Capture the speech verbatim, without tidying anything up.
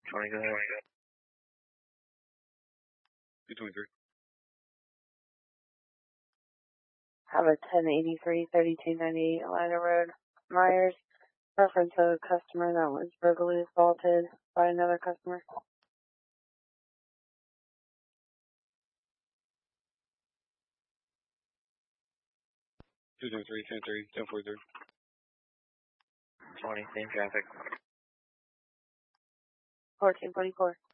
twenty, go ahead. two twenty-three. Have a ten eighty-three thirty-two ninety-eight Atlanta Road, Myers. Reference of a customer that was verbally assaulted by another customer. two twenty-three, ten three, ten forty-three. twenty, same traffic. fourteen forty-four.